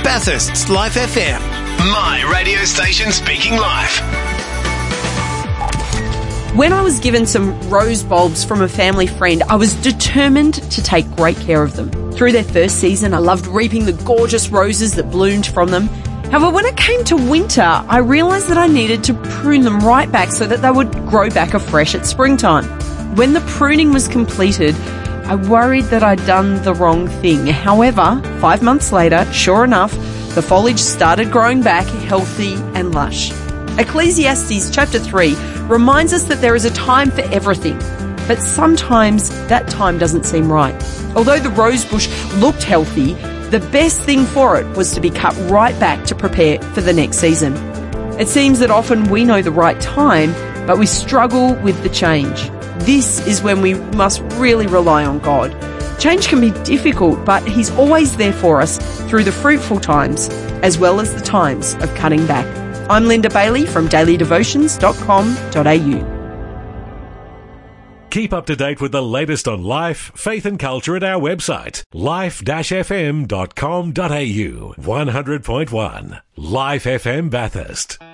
Bathurst's Life FM. My radio station speaking life. When I was given some rose bulbs from a family friend, I was determined to take great care of them. Through their first season, I loved reaping the gorgeous roses that bloomed from them. However, when it came to winter, I realised that I needed to prune them right back so that they would grow back afresh at springtime. When the pruning was completed, I worried that I'd done the wrong thing. However, 5 months later, sure enough, the foliage started growing back healthy and lush. Ecclesiastes chapter 3 reminds us that there is a time for everything, but sometimes that time doesn't seem right. Although the rose bush looked healthy, the best thing for it was to be cut right back to prepare for the next season. It seems that often we know the right time, but we struggle with the change. This is when we must really rely on God. Change can be difficult, but He's always there for us through the fruitful times, as well as the times of cutting back. I'm Linda Bailey from dailydevotions.com.au. Keep up to date with the latest on life, faith and culture at our website, life-fm.com.au. 100.1 Life FM Bathurst.